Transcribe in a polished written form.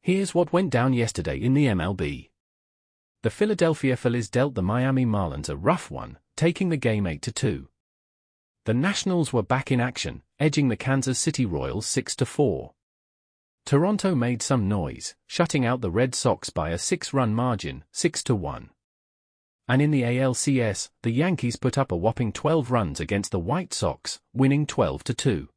Here's what went down yesterday in the MLB. The Philadelphia Phillies dealt the Miami Marlins a rough one, taking the game 8-2. The Nationals were back in action, edging the Kansas City Royals 6-4. Toronto made some noise, shutting out the Red Sox by a 6-run margin, 6-1. And in the ALCS, the Yankees put up a whopping 12 runs against the White Sox, winning 12-2.